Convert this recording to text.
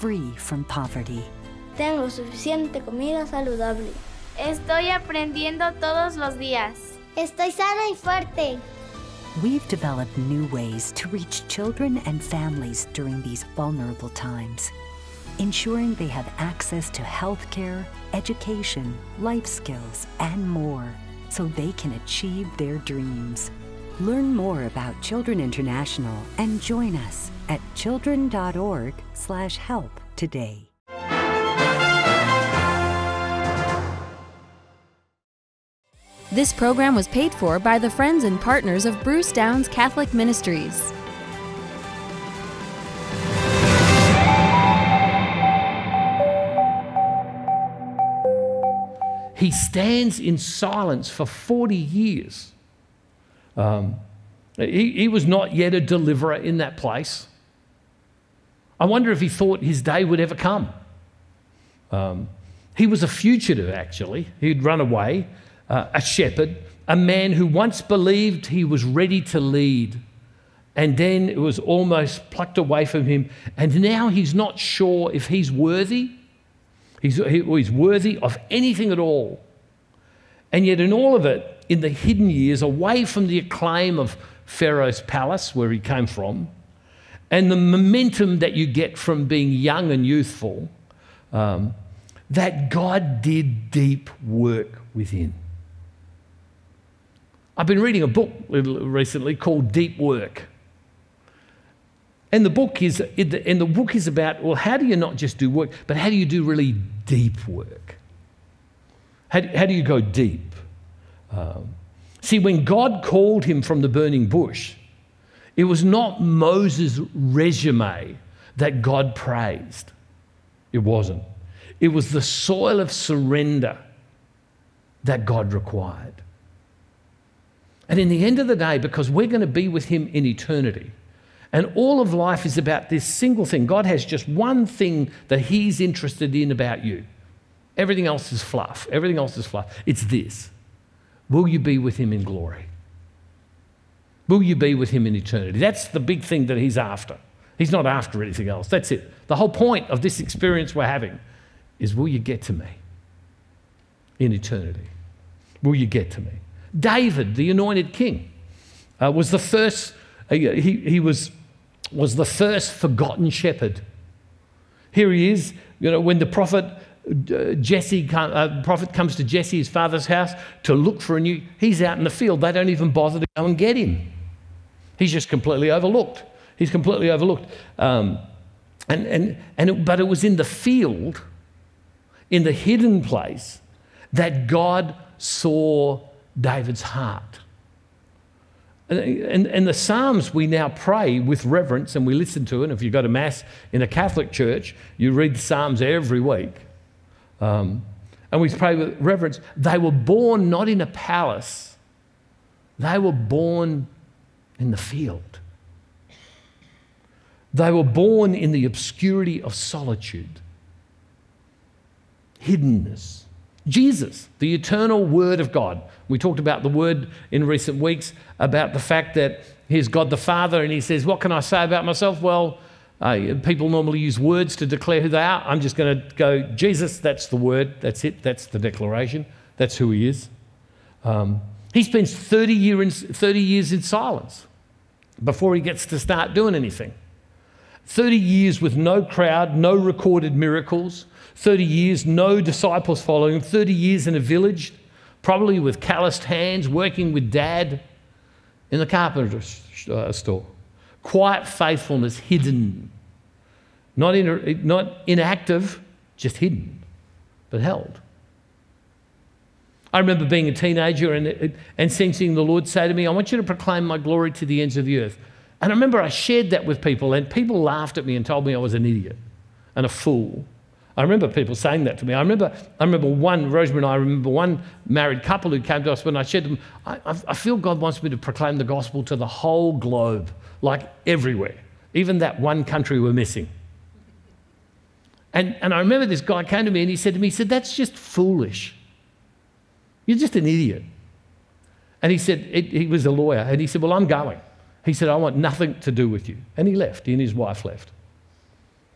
free from poverty. Tengo suficiente comida saludable. Estoy aprendiendo todos los días. Estoy sana y fuerte. We've developed new ways to reach children and families during these vulnerable times, ensuring they have access to healthcare, education, life skills, and more, so they can achieve their dreams. Learn more about Children International and join us at children.org/help today. This program was paid for by the friends and partners of Bruce Downs Catholic Ministries. He stands in silence for 40 years. He was not yet a deliverer in that place. I wonder if he thought his day would ever come. He was a fugitive, actually. He'd run away, a shepherd, a man who once believed he was ready to lead, and then it was almost plucked away from him, and now he's not sure if he's worthy. He's worthy of anything at all. And yet in all of it, in the hidden years, away from the acclaim of Pharaoh's palace, where he came from, and the momentum that you get from being young and youthful, that God did deep work within. I've been reading a book recently called Deep Work. And the book is about, well, how do you not just do work, but how do you do really deep work? How do you go deep? See, when God called him from the burning bush, it was not Moses' resume that God praised. It wasn't. It was the soil of surrender that God required. And in the end of the day, because we're going to be with him in eternity, and all of life is about this single thing. God has just one thing that he's interested in about you. Everything else is fluff. Everything else is fluff. It's this. Will you be with him in glory? Will you be with him in eternity? That's the big thing that he's after. He's not after anything else. That's it. The whole point of this experience we're having is, will you get to me in eternity? Will you get to me? David, the anointed king, was the first. He was the first forgotten shepherd. Here he is, when the prophet comes to Jesse, his father's house, to look for he's out in the field. They don't even bother to go and get him. He's just completely overlooked. He's completely overlooked. But it was in the field, in the hidden place, that God saw David's heart. And the Psalms we now pray with reverence, and we listen to it. If you go to Mass in a Catholic church, you read the Psalms every week. And we pray with reverence. They were born not in a palace. They were born in the field. They were born in the obscurity of solitude, hiddenness. Jesus, the eternal Word of God. We talked about the Word in recent weeks, about the fact that here's God the Father, and he says, what can I say about myself? Well, people normally use words to declare who they are. I'm just going to go, Jesus, that's the word, that's it, that's the declaration, that's who he is. He spends 30 years in silence before he gets to start doing anything. 30 years with no crowd, no recorded miracles, 30 years, no disciples following him, 30 years in a village, probably with calloused hands, working with Dad in the carpenter's store. Quiet faithfulness, hidden. Not inactive, just hidden, but held. I remember being a teenager and sensing the Lord say to me, I want you to proclaim my glory to the ends of the earth. And I remember I shared that with people, and people laughed at me and told me I was an idiot and a fool. I remember people saying that to me. I remember one married couple who came to us when I shared them, I feel God wants me to proclaim the gospel to the whole globe, like everywhere, even that one country we're missing. And I remember this guy came to me and he said, that's just foolish. You're just an idiot. And he said, he was a lawyer, and he said, well, I'm going. He said, I want nothing to do with you. And he left, he and his wife left.